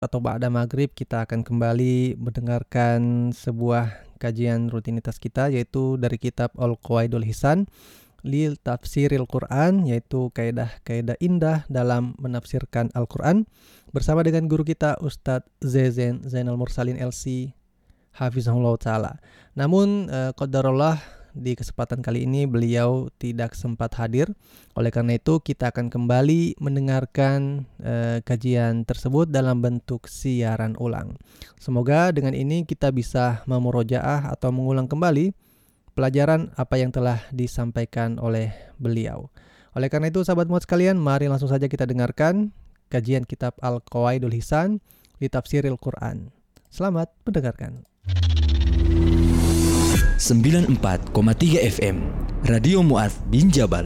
atau ba'da maghrib kita akan kembali mendengarkan sebuah kajian rutinitas kita, yaitu dari kitab Al-Qawaidul Hisan lil Tafsiril Quran, yaitu kaidah-kaidah indah dalam menafsirkan Al-Quran, bersama dengan guru kita Ustadz Zainal Mursalin LC Hafizahullah Ta'ala. Namun qadarullah di kesempatan kali ini beliau tidak sempat hadir. Oleh karena itu kita akan kembali mendengarkan kajian tersebut dalam bentuk siaran ulang. Semoga dengan ini kita bisa memurojaah atau mengulang kembali pelajaran apa yang telah disampaikan oleh beliau. Oleh karena itu sahabat muat sekalian, mari langsung saja kita dengarkan kajian kitab Al-Qawaidul Hisan li Tafsiril Quran. Selamat mendengarkan. 94,3 FM Radio Mu'adz bin Jabal.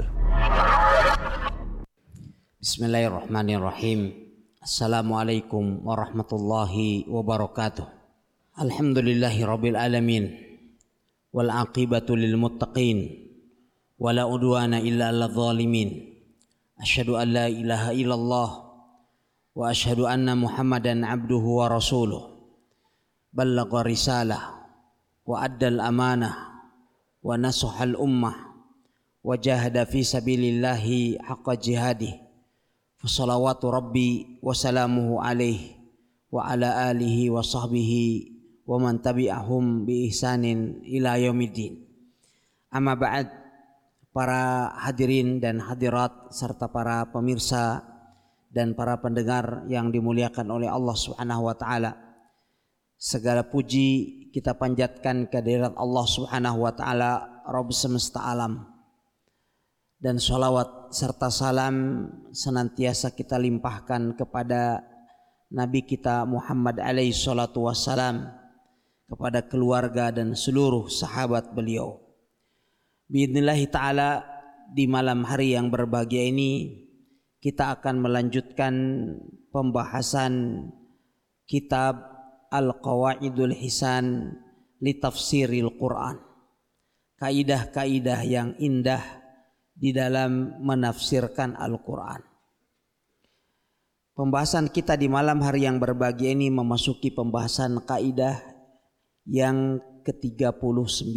Bismillahirrahmanirrahim. Assalamualaikum warahmatullahi wabarakatuh. Alhamdulillahi rabbil alamin. Wal aqibatu lil muttaqin. Wala udwana illa 'alal zalimin. Asyhadu an la ilaha illallah wa asyhadu anna Muhammadan abduhu wa rasuluh. Ballagha risalah wa addal amanah wa nasuhal ummah wa jahada fi sabilillahi haqqa jihadih fa salawatu rabbi wa salamuhu alaihi wa ala alihi wa sahbihi wa man tabi'ahum bi ihsanin ila yaumiddin. Amma ba'd, para hadirin dan hadirat serta para pemirsa dan para pendengar yang dimuliakan oleh Allah Subhanahu wa taala, segala puji kita panjatkan kehadirat Allah Subhanahu wa taala, Rabb semesta alam. Dan sholawat serta salam senantiasa kita limpahkan kepada Nabi kita Muhammad alaihi salatu wassalam, kepada keluarga dan seluruh sahabat beliau. Biidznillah ta'ala, di malam hari yang berbahagia ini kita akan melanjutkan pembahasan kitab Al-Qawaidul Hisan li Tafsiril Quran. Kaidah-kaidah yang indah di dalam menafsirkan Al-Quran. Pembahasan kita di malam hari yang berbahagia ini memasuki pembahasan kaidah yang ke-39.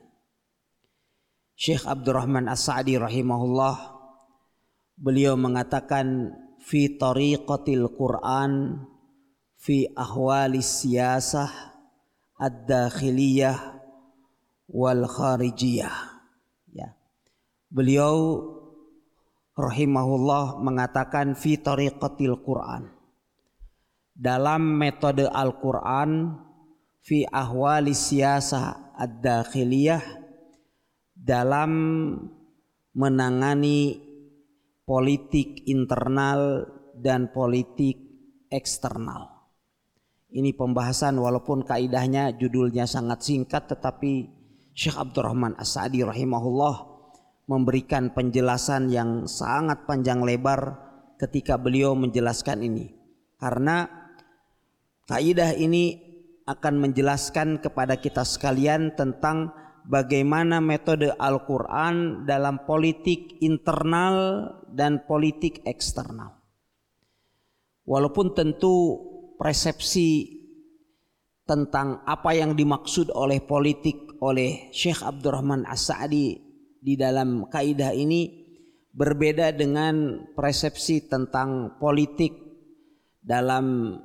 Syekh Abdurrahman As-Sa'di rahimahullah, beliau mengatakan fi tariqatil Quran fi ahwalis siyasah ad-dakhiliyah wal kharijiyah. Ya. Beliau rahimahullah mengatakan fi tariqatil Quran, dalam metode Al-Quran, fi ahwalis siyasah ad-dakhiliyah, dalam menangani politik internal dan politik eksternal. Ini pembahasan walaupun kaidahnya judulnya sangat singkat, tetapi Syekh Abdurrahman As-Sa'di rahimahullah memberikan penjelasan yang sangat panjang lebar ketika beliau menjelaskan ini. Karena kaidah ini akan menjelaskan kepada kita sekalian tentang bagaimana metode Al-Quran dalam politik internal dan politik eksternal. Walaupun tentu persepsi tentang apa yang dimaksud oleh politik oleh Syekh Abdurrahman As-Sa'di di dalam kaidah ini berbeda dengan persepsi tentang politik dalam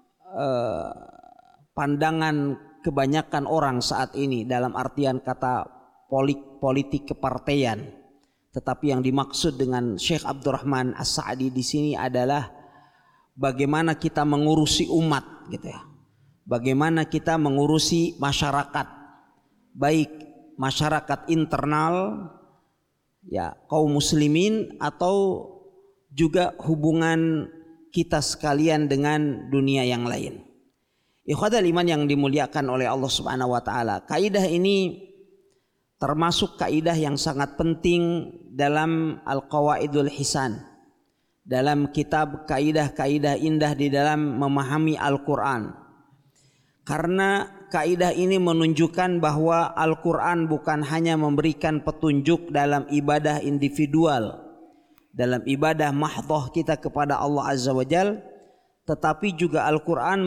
pandangan kebanyakan orang saat ini, dalam artian kata politik kepartaian. Tetapi yang dimaksud dengan Syekh Abdurrahman As-Sa'di di sini adalah bagaimana kita mengurusi umat, gitu ya. Bagaimana kita mengurusi masyarakat, baik masyarakat internal, ya kaum muslimin, atau juga hubungan kita sekalian dengan dunia yang lain. Ikhwatal iman yang dimuliakan oleh Allah Subhanahu wa taala, kaidah ini termasuk kaidah yang sangat penting dalam Al-Qawaidul Hisan, dalam kitab kaidah-kaidah indah di dalam memahami Al-Quran. Karena kaidah ini menunjukkan bahwa Al-Quran bukan hanya memberikan petunjuk dalam ibadah individual, dalam ibadah mahdhah kita kepada Allah Azza wa Jalla, tetapi juga Al-Quran